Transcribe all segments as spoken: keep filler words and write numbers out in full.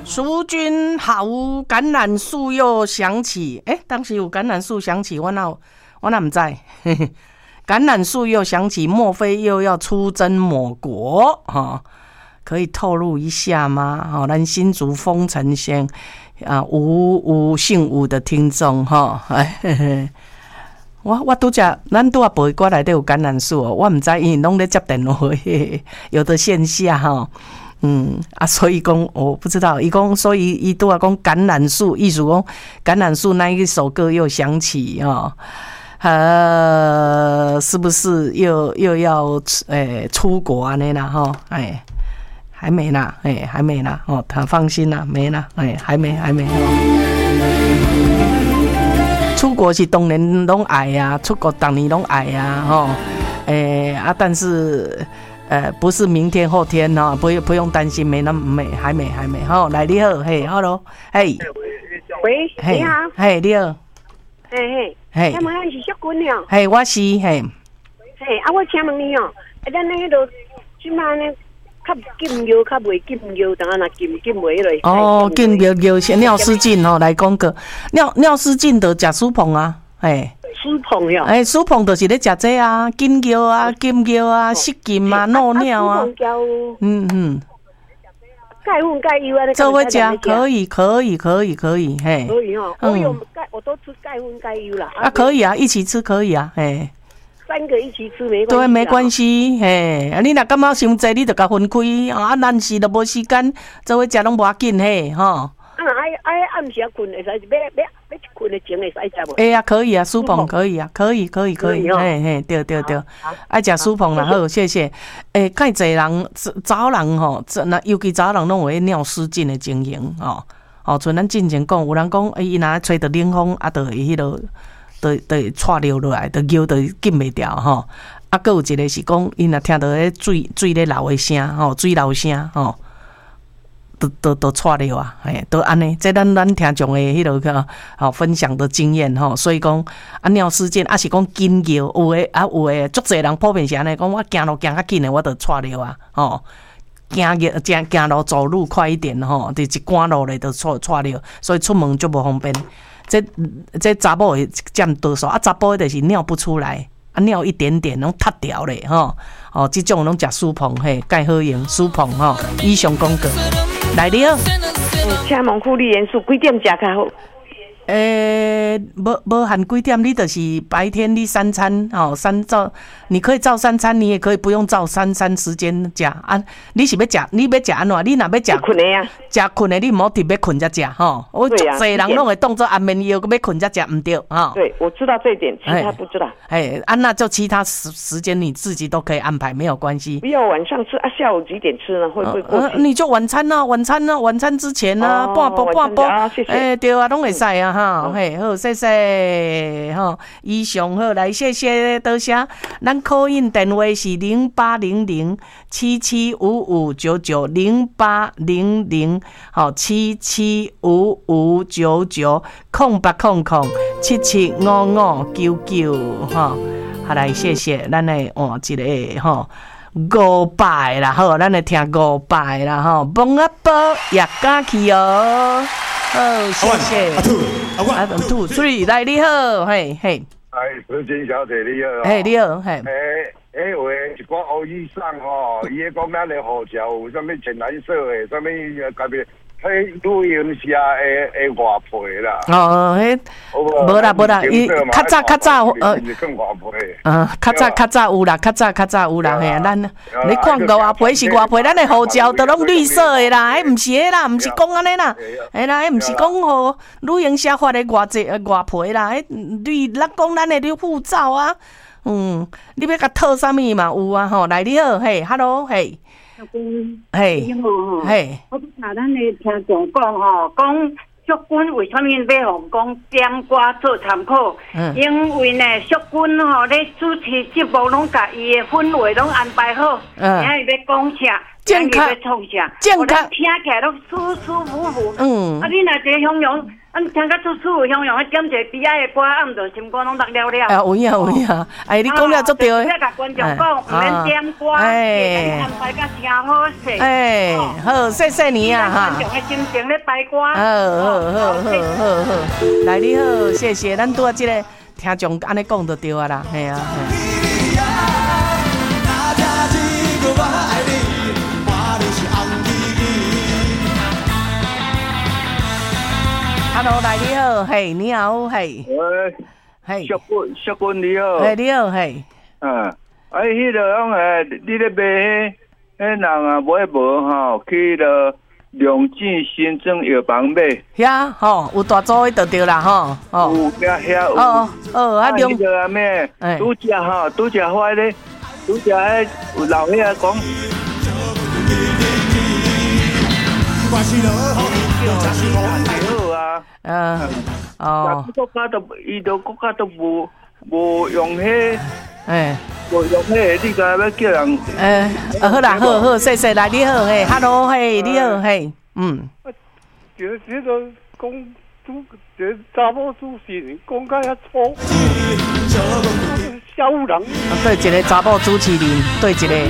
淑君好，橄榄树又响起。哎、欸，当时有橄榄树响起，我哪我哪不知。橄榄树又响起，莫非又要出征某国？哈、哦，可以透露一下吗？哈、哦，咱新竹丰城县啊，吴吴姓吴的听众哈，哎、哦，嘿嘿我我拄只，咱拄啊背歌内底有橄榄树哦，我唔知，因为拢咧接电话，有的线下哈。哦嗯啊，所以讲我不知道，伊讲所以伊拄啊讲橄榄树，意思讲橄榄树那一首歌又响起哦，呃，是不是又又要诶、欸、出国啊？那啦哈，哎、欸，还没啦，哎、欸，还没啦，哦，他放心啦，没啦，哎、欸，还没还没。哦、出国是当然拢爱呀，出国当年拢爱呀，吼、哦，诶、欸、啊，但是。呃，不是明天后天哈，不不用担心，没那么没，还没还没哈。来你好，嘿 ，hello， 嘿， 喂，你好， 嘿你好， 嘿嘿， 嘿， 请问你是淑君哦？ 嘿，我是嘿， 嘿，啊，我请问你哦，啊，咱那个即马呢，较禁药，较袂禁药，当然啦，禁禁袂落。 哦，禁药药是尿失禁吼，来讲个尿尿失禁就食舒碰啊，嘿。 舒碰哟， 哎，舒碰就是咧食这啊，金药啊，金药啊，失禁啊，尿尿啊，嗯嗯， 钙粉钙油啊， 这会食可以，可以，可以，可以，嘿， 可以哦，我有钙，我都吃钙粉钙油啦。 啊，可以啊，一起吃可以啊，嘿， 三个一起吃没关系。 对，没关系，嘿，啊，你若感觉伤济，你就甲分开，啊，咱是都无时间，这会食拢无要紧嘿，吼。 啊，爱爱暗时困会使，要要。困的前会使食无？ 哎呀，可以啊，舒碰可以啊，可以，可以，可以，嘿嘿，对对对，爱食舒碰啦，好，谢谢。诶，介济人早人吼，那尤其早人拢有迄尿失禁的情形吼，哦，像咱之前讲，有人讲，伊若吹着冷风，啊，就会迄落，就就会窜流落来，就尿就禁袂掉吼。啊，搁有一个是讲，伊若听到迄水水咧流的声，吼，水流声，吼。都都都错了啊！哎，都安尼，这咱咱听众的迄落个好分享的经验吼，所以讲啊尿失禁啊是讲紧叫，有诶啊有诶，足侪人普遍是安尼讲，我行路行较紧诶，我就错了啊！吼，行个行行路走路快一点吼，就一赶路咧就错错了，所以出门就无方便。这这查某会占多数啊，查甫就是尿不出来。啊，尿一点点，拢塌掉咧，吼，哦，这种拢食舒碰嘿，钙好用，舒碰吼，以上讲过。来你好， 请问护理元素几点食较好？ 诶、欸，无无限几点，你就是白天你三餐哦，三照，你可以照三餐，你也可以不用照三餐时间食啊。你是要食，你要食安怎？你若要食困的啊， 食困的你唔好特别困才食吼。我足侪人拢会当做安眠药，要困才食唔对哈。 对，我知道这一点，其他不知道。 哎，啊，那就其他时时间你自己都可以安排，没有关系。 不要晚上吃啊，下午几点吃呢？会不会过期？ 呃、你就晚餐呢、啊，晚餐呢、啊，晚餐之前呢、啊，半波半波，哎，对啊，拢会使啊哈。嘿，好，谢谢哈，以上好来，谢谢多谢。咱call in电话是零八零零七七五五九九零八零零，好七七五五九九空八空空七七五五九九哈。好来，谢谢，咱来换一个哈。五百啦，好，咱来听五百啦，吼，蹦啊蹦，也敢去哦，好，谢谢。阿兔，阿兔 ，three， 来你好，嘿嘿。 哎，淑君小姐你好。 嘿，你好，嘿。 诶诶，话一寡黑医生吼，伊咧讲咱咧护照有啥物浅蓝色诶，啥物特别。迄旅行社诶诶外配啦。 哦，迄无啦无啦，伊较早较早呃，呃，较早较早有啦，较早较早有啦，嘿啊，咱你看个外配是外配，咱诶护照都拢绿色诶啦，迄毋是迄啦，毋是讲安尼啦，嘿啦，迄毋是讲互旅行社发诶外籍外配啦，迄绿咱讲咱诶绿护照啊，嗯，你要甲套啥物嘛有啊吼，来你好，嘿 ，hello， 嘿。嘿，嘿， 我拄才咱咧听众讲吼，讲淑君为什么要互讲点歌做参考？嗯、因为呢，淑君吼咧主持节目拢甲伊的氛围拢安排好，嗯，今日要讲啥，今日要创啥，健康听起来都舒舒服服。嗯，啊，你若坐向阳， 啊，听甲出处向向，点者悲哀的歌，啊，毋着心肝拢落了了。 啊，有影有影，哎，你讲了足对的。 即甲观众讲，毋免点歌，安排甲听好势。 哎，好，谢谢你啊哈。 观众的心情咧排歌。 好好好好好好，来你好，谢谢，咱拄啊即个听众安尼讲就对啊啦，嘿啊。Hello， 来你好，嘿，你好，嘿， 喂， 嘿， 小君，小君你好， 嘿，你好，嘿， 嗯，啊，迄个讲诶，你咧卖迄，迄人啊买无吼，去了良治新庄药房买， 遐吼有大组的就对啦，吼， 哦，有遐遐有， 哦哦，啊良， 迄个啊咩，拄只吼，拄只发咧，拄只迄有老伙仔讲。好啊， 嗯，哦， 国家都伊都国家都无无用迄， 哎， 无用迄，你个要叫人， 诶，好啦，好好，谢谢，来你好，嘿 ，Hello， 嘿，你好，嘿，嗯， 就这个讲主，这查某主持人讲甲遐粗，小人， 对一个查某主持人，对一个。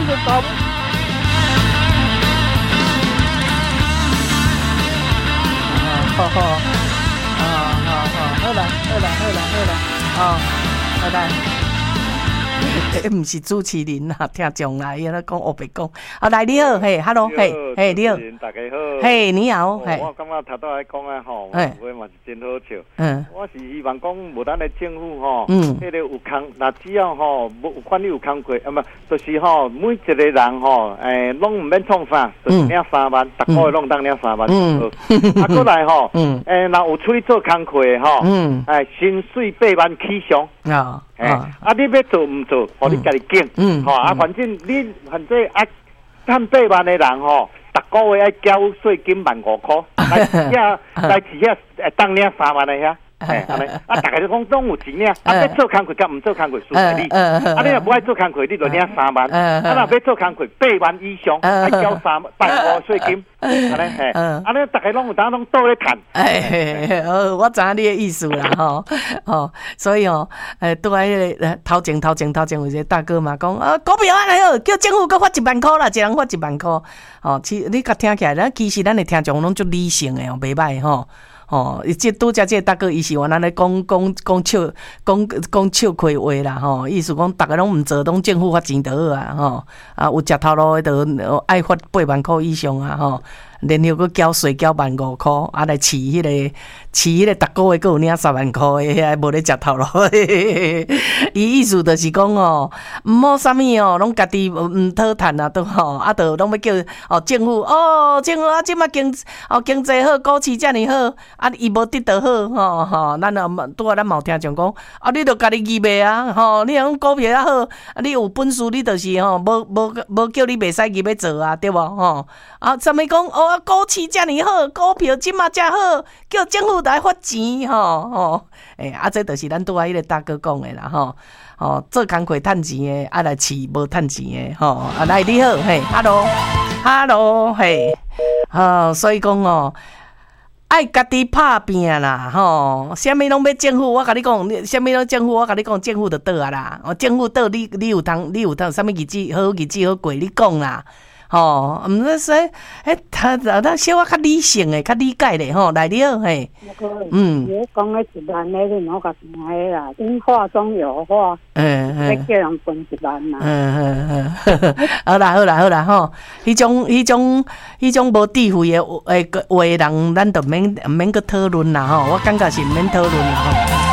好好，啊好好，好啦好啦好啦好啦，哦，好啦，诶，毋是主持人啦，听众啦，伊咧讲黑白讲，啊来你好，嘿 ，Hello， 嘿，嘿你好， 大家好， 嘿你好，嘿， 我感觉头拄来讲啊吼，话嘛是真好笑，嗯，我是希望讲无咱的政府吼，嗯，迄个有空，那只要吼，无管你有工课，啊嘛，就是吼，每一个人吼，诶，拢毋免创啥，就是领三万，逐个月拢当领三万就好，啊，过来吼，嗯，诶，若有出去做工课的吼，嗯，诶，薪水八万起上，啊。哎，啊！你要做唔做，互你家己拣，嗯，吼啊，反正你反正啊，赚八万的人吼，逐个月爱缴税金万五箍，来饲遐来饲遐，诶，当领三万的遐，哎，安尼，啊，大家都讲拢有钱领，啊，要做工课甲唔做工课输给你，啊，你若不爱做工课，你就领三万，啊，若要做工课八万以上，爱缴三万五税金。安尼嘿，安尼大家拢有当拢倒咧谈。 哎，哦，我知影你的意思啦，吼，吼，所以哦，诶，拄爱迄个头前头前头前有一个大哥嘛，讲啊，股票安尼好，叫政府搁发一万箍啦，一人发一万箍，哦，其你甲听起来，咱其实咱的听众拢足理性的哦，袂歹吼。哦，即拄则即个大哥伊是原来咧讲讲讲笑讲讲笑亏话啦吼，意思讲逐个拢毋做，拢政府发钱就好啊吼，啊有食头路的就爱发八万箍以上啊吼，然后佮缴税缴万五箍，啊来饲迄、那个饲迄个逐个月佮有领三万箍的，遐无咧食头路。伊意思就是讲哦，毋好啥物哦，拢家己毋讨趁啊，都吼，啊，都拢要叫哦政府哦政府啊，即马经哦经济好，股市遮尔好。啊，伊无得到好吼吼，咱啊拄啊，咱嘛有听讲讲，啊，你著家己去卖啊吼，你讲股票较好，啊，你有本事，你就是吼，无无无叫你袂使去要做啊，对无吼？啊，啥物讲哦，股市遮尔好，股票即马遮好，叫政府来发钱吼吼，诶、欸，啊，这著是咱拄啊迄个大哥讲的啦吼，吼，做工课趁钱的，啊来饲无趁钱的吼，啊来你好，嘿 ，hello，hello， 嘿，哦，所以讲哦。爱家己拍拼啦，吼！啥物拢要政府，我甲你讲，啥物拢政府，我甲你讲，政府就倒啊啦。哦，政府倒，你你有通，你有通，啥物日子好日子好过，你讲啦，吼！毋是说，迄他他小可较理性诶，较理解咧，吼，来了嘿。 嗯，你讲诶一万咧，你莫甲听诶啦，因话中有话，嗯嗯，要叫人分一万啦。嗯嗯嗯， 好啦好啦好啦吼，迄种迄种迄种无智慧诶诶话人，咱就免免去讨论啦吼，我感觉是免讨论啦吼。